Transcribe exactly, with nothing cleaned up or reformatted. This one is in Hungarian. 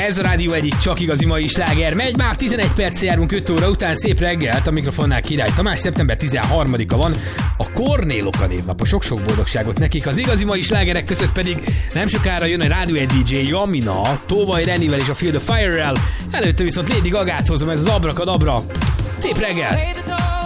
Ez a Rádió egyik csak igazi mai sláger. Megy már tizenegy perccel járunk öt óra után. Szép reggelt, a mikrofonnál Király Tamás. Szeptember tizenharmadika van. A Kornélok a névnap. Sok-sok boldogságot nekik. Az igazi mai slágerek között pedig nem sokára jön a Rádió egy dé dzsé Jamina, Tóvaj Renivel és a Feel the Fire-rel. Előtte viszont Lady Gagát hozom, ez az Abrakadabra. Szép reggelt!